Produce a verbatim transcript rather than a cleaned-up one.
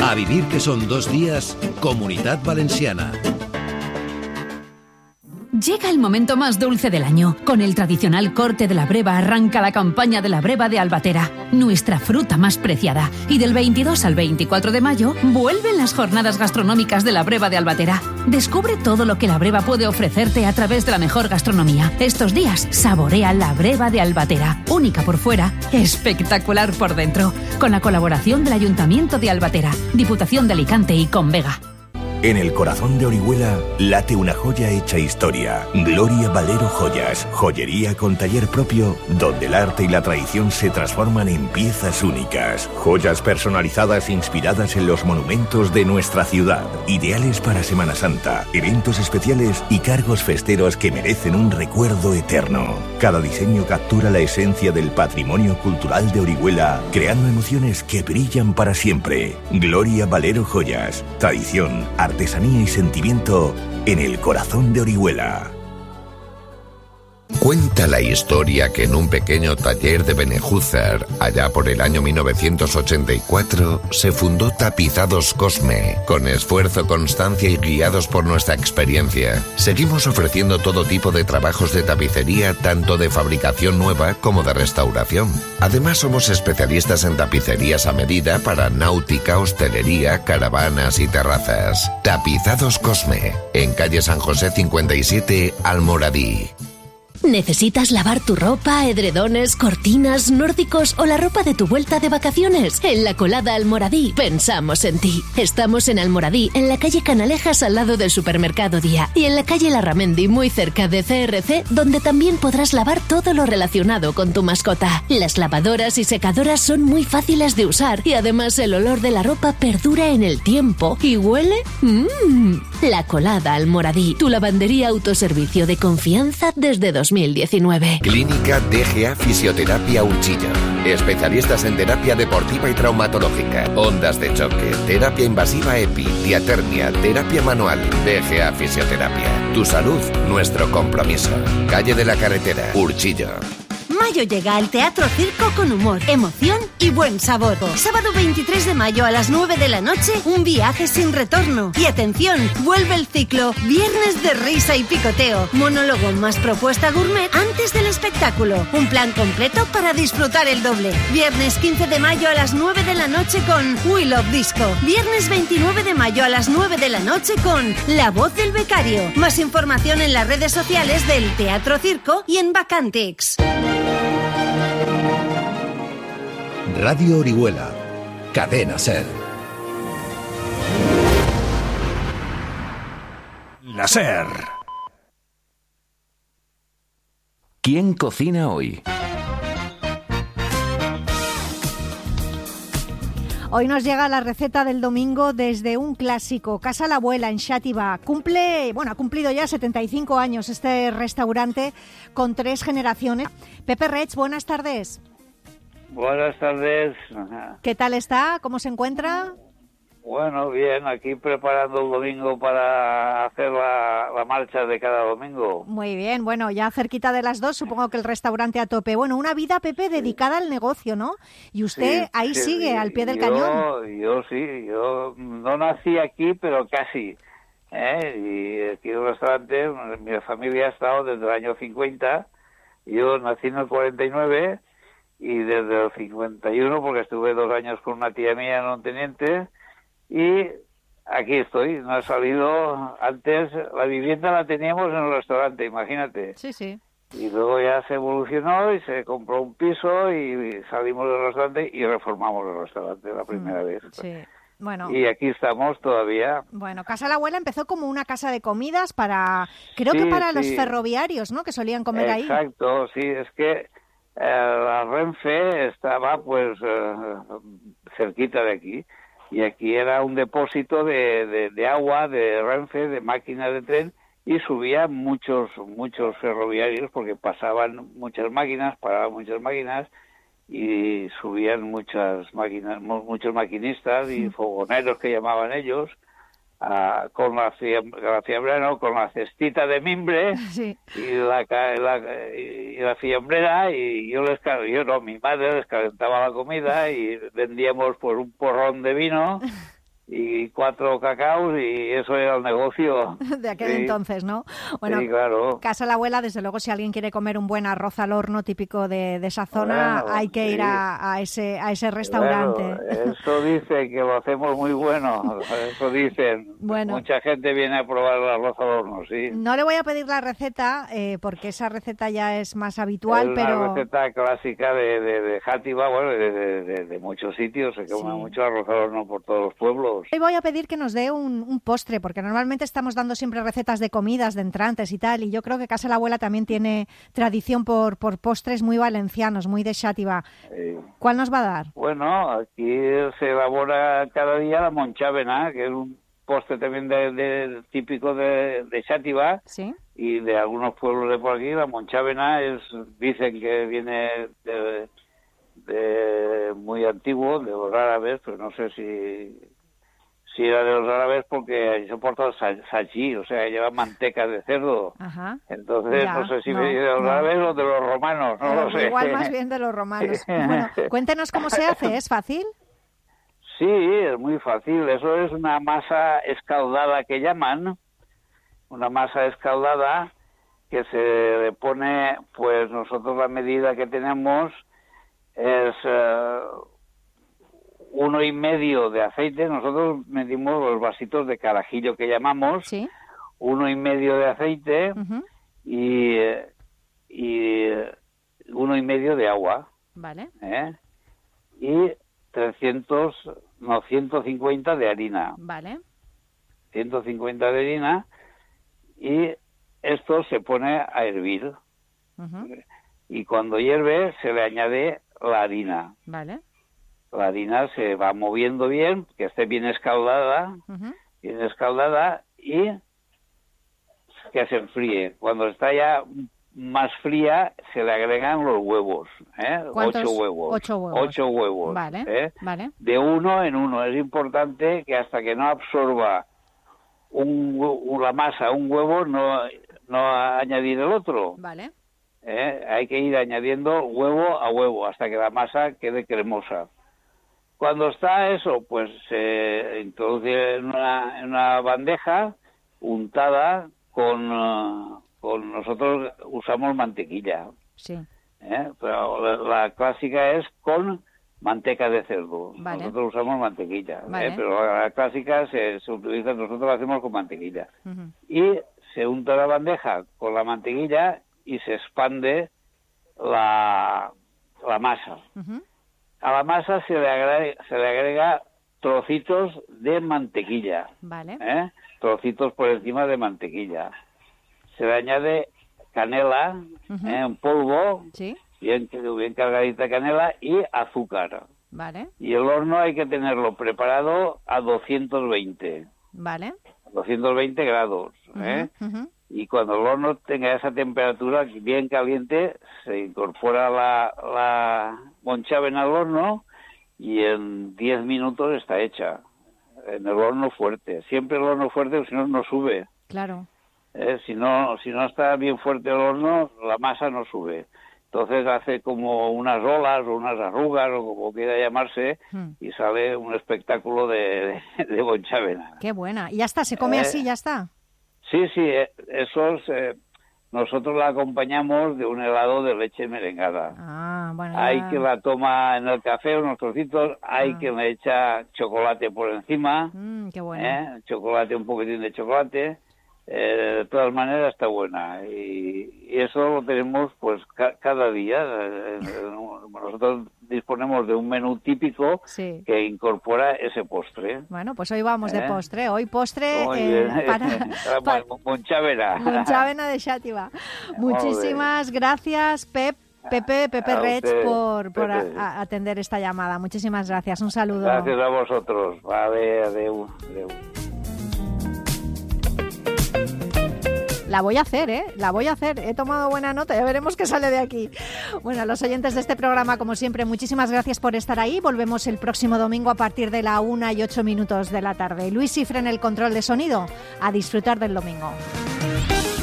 A vivir que son dos días, Comunidad Valenciana. Llega el momento más dulce del año. Con el tradicional corte de la breva arranca la campaña de la breva de Albatera, nuestra fruta más preciada. Y del veintidós al veinticuatro de mayo vuelven las jornadas gastronómicas de la breva de Albatera. Descubre todo lo que la breva puede ofrecerte a través de la mejor gastronomía. Estos días saborea la breva de Albatera, única por fuera, espectacular por dentro. Con la colaboración del Ayuntamiento de Albatera, Diputación de Alicante y Convega. En el corazón de Orihuela late una joya hecha historia. Gloria Valero Joyas, joyería con taller propio, donde el arte y la tradición se transforman en piezas únicas. Joyas personalizadas inspiradas en los monumentos de nuestra ciudad. Ideales para Semana Santa, eventos especiales y cargos festeros que merecen un recuerdo eterno. Cada diseño captura la esencia del patrimonio cultural de Orihuela, creando emociones que brillan para siempre. Gloria Valero Joyas, tradición, arte, artesanía y sentimiento en el corazón de Orihuela. Cuenta la historia que en un pequeño taller de Benejúzar, allá por el año mil novecientos ochenta y cuatro, se fundó Tapizados Cosme. Con esfuerzo, constancia y guiados por nuestra experiencia, seguimos ofreciendo todo tipo de trabajos de tapicería, tanto de fabricación nueva como de restauración. Además, somos especialistas en tapicerías a medida para náutica, hostelería, caravanas y terrazas. Tapizados Cosme, en calle San José cincuenta y siete, Almoradí. ¿Necesitas lavar tu ropa, edredones, cortinas, nórdicos o la ropa de tu vuelta de vacaciones? En La Colada Almoradí pensamos en ti. Estamos en Almoradí, en la calle Canalejas al lado del supermercado Día, y en la calle Larramendi muy cerca de C R C, donde también podrás lavar todo lo relacionado con tu mascota. Las lavadoras y secadoras son muy fáciles de usar y además el olor de la ropa perdura en el tiempo y huele mmm. La Colada Almoradí, tu lavandería autoservicio de confianza desde dos mil diecinueve. Clínica D G A Fisioterapia Urchillo. Especialistas en terapia deportiva y traumatológica, ondas de choque, terapia invasiva EPI, diatermia, terapia manual. D G A Fisioterapia. Tu salud, nuestro compromiso. Calle de la Carretera, Urchillo. Mayo llega al Teatro Circo con humor, emoción y buen sabor. Sábado veintitrés de mayo a las nueve de la noche, un viaje sin retorno. Y atención, vuelve el ciclo Viernes de Risa y Picoteo. Monólogo más propuesta gourmet antes del espectáculo. Un plan completo para disfrutar el doble. Viernes quince de mayo a las nueve de la noche con We Love Disco. Viernes veintinueve de mayo a las nueve de la noche con La Voz del Becario. Más información en las redes sociales del Teatro Circo y en Vacantix. Radio Orihuela, Cadena Ser. La Ser. ¿Quién cocina hoy? Hoy nos llega la receta del domingo desde un clásico, Casa la Abuela en Xàtiva. Cumple, bueno, ha cumplido ya setenta y cinco años este restaurante con tres generaciones. Pepe Reig, buenas tardes. Buenas tardes. ¿Qué tal está? ¿Cómo se encuentra? Bueno, bien, aquí preparando el domingo para hacer la, la marcha de cada domingo. Muy bien, bueno, ya cerquita de las dos, supongo que el restaurante a tope. Bueno, una vida, Pepe, dedicada al negocio, ¿no? Y usted sí, ahí sí, sigue, sí, al pie del yo, cañón. Yo sí, yo no nací aquí, pero casi. ¿eh? Y aquí en el restaurante, mi familia ha estado desde el año cincuenta, yo nací en el cuarenta y nueve, y desde el cincuenta y uno, porque estuve dos años con una tía mía en un teniente, y aquí estoy. No he salido. Antes la vivienda la teníamos en el restaurante, imagínate. Sí, sí. Y luego ya se evolucionó y se compró un piso y salimos del restaurante y reformamos el restaurante la primera mm, vez. Sí. Bueno. Y aquí estamos todavía. Bueno, Casa la Abuela empezó como una casa de comidas para, creo sí, que para sí. los ferroviarios, ¿no? Que solían comer Exacto, ahí. Exacto, sí. Es que eh, la Renfe estaba pues eh, cerquita de aquí. Y aquí era un depósito de, de, de agua, de Renfe, de máquinas de tren, y subían muchos muchos ferroviarios porque pasaban muchas máquinas, paraban muchas máquinas, y subían muchas máquinas, muchos maquinistas y fogoneros que llamaban ellos, a, con la, la fiambrera, con la cestita de mimbre sí. y la, la y la fiambrera, y yo les yo no, mi madre les calentaba la comida y vendíamos por un porrón de vino y cuatro cacaos y eso era el negocio. De aquel sí. entonces, ¿no? Bueno, sí, claro. Casa La Abuela, desde luego, si alguien quiere comer un buen arroz al horno típico de, de esa zona, bueno, hay que sí. ir a, a ese a ese restaurante. Bueno, eso dicen que lo hacemos muy bueno, eso dicen. Bueno. Mucha gente viene a probar el arroz al horno, sí. No le voy a pedir la receta, eh, porque esa receta ya es más habitual, es pero... una receta clásica de, de, de Játiva, bueno, de, de, de, de muchos sitios, se come Sí. mucho arroz al horno por todos los pueblos. Hoy voy a pedir que nos dé un, un postre, porque normalmente estamos dando siempre recetas de comidas, de entrantes y tal, y yo creo que Casa La Abuela también tiene tradición por, por postres muy valencianos, muy de Xàtiva. Sí. ¿Cuál nos va a dar? Bueno, aquí se elabora cada día la monchávena, que es un postre también de, de, típico de, de Xàtiva, ¿Sí? y de algunos pueblos de por aquí. La monchávena es, dicen que viene de, de muy antiguo, de los árabes, pero no sé si... si era de los árabes porque se porta el sachí, o sea, lleva manteca de cerdo. Ajá. Entonces, Ya, no sé si no, de los no. árabes o de los romanos, no Eh, lo sé. Igual más bien de los romanos. Bueno, cuéntenos cómo se hace, ¿es fácil? Sí, es muy fácil. Eso es una masa escaldada que llaman, una masa escaldada que se le pone, pues nosotros la medida que tenemos es... Uh, uno y medio de aceite, nosotros medimos los vasitos de carajillo que llamamos, Sí. uno y medio de aceite Uh-huh. y, y uno y medio de agua, Vale. ¿eh? Y trescientos, no, ciento cincuenta de harina, Vale. ciento cincuenta de harina, y esto se pone a hervir, Uh-huh. y cuando hierve se le añade la harina. Vale. La harina se va moviendo bien, que esté bien escaldada, Uh-huh. bien escaldada y que se enfríe. Cuando está ya más fría, se le agregan los huevos, ¿eh? ¿Cuántos? Ocho huevos. Ocho huevos. Ocho huevos, Vale, ¿eh? vale. De uno en uno. Es importante que hasta que no absorba un, hue- la masa un huevo, no, no añadir el otro. Vale. ¿eh? Hay que ir añadiendo huevo a huevo hasta que la masa quede cremosa. Cuando está eso, pues se introduce en una, en una bandeja untada con, uh, con nosotros usamos mantequilla, Sí. ¿eh? Pero la, la clásica es con manteca de cerdo. Vale. Nosotros usamos mantequilla, ¿eh? Vale. Pero la, la clásica se, se utiliza, nosotros la hacemos con mantequilla. Uh-huh. Y se unta la bandeja con la mantequilla y se expande la, la masa. Uh-huh. A la masa se le agrega, se le agrega trocitos de mantequilla, Vale. ¿eh? Trocitos por encima de mantequilla. Se le añade canela, Ujú. ¿eh? En polvo, Sí. bien, bien cargadita canela y azúcar. Vale. Y el horno hay que tenerlo preparado a doscientos veinte, Vale. doscientos veinte grados, ¿eh? Ujú, ujú. Y cuando el horno tenga esa temperatura bien caliente, se incorpora la, la monchávena al horno y en diez minutos está hecha. En el horno fuerte. Siempre el horno fuerte, si no, no sube. Claro. ¿eh? Si no, si no está bien fuerte el horno, la masa no sube. Entonces hace como unas olas o unas arrugas o como quiera llamarse Hmm. y sale un espectáculo de, de, de monchávena. Qué buena. Y ya está, se come Eh, así, ya está. Sí, sí, eh, esos eh, nosotros la acompañamos de un helado de leche merengada. Ah, bueno. Hay ya- que la toma en el café, unos trocitos, hay Ah. que le echa chocolate por encima, Mm, qué bueno. ¿eh? chocolate, un poquitín de chocolate, eh, de todas maneras está buena. Y, y eso lo tenemos pues ca- cada día. eh, eh, nosotros disponemos de un menú típico Sí. que incorpora ese postre. Bueno, pues hoy vamos de ¿Eh? postre. Hoy postre Muy eh, bien. para, La para mon- monchávena. Monchávena de Xàtiva. Muchísimas gracias, Pep. Pepe, Pepe A Reig, usted, por, por a- Pepe. a- atender esta llamada. Muchísimas gracias. Un saludo. Gracias a vosotros. Vale, adeu, adeu. La voy a hacer, ¿eh? La voy a hacer. He tomado buena nota. Ya veremos qué sale de aquí. Bueno, a los oyentes de este programa, como siempre, muchísimas gracias por estar ahí. Volvemos el próximo domingo a partir de la una y ocho minutos de la tarde. Luis Cifre en el control de sonido. A disfrutar del domingo.